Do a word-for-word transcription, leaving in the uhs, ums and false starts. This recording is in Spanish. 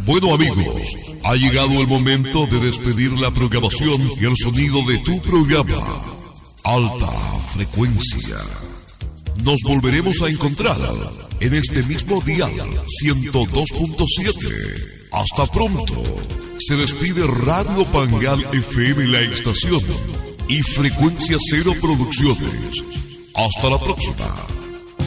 Bueno amigos, ha llegado el momento de despedir la programación y el sonido de tu programa, Alta Frecuencia. Nos volveremos a encontrar en este mismo dial ciento dos punto siete. Hasta pronto. Se despide Radio Pangal F M, la estación, y Frecuencia Cero Producciones. Hasta la próxima.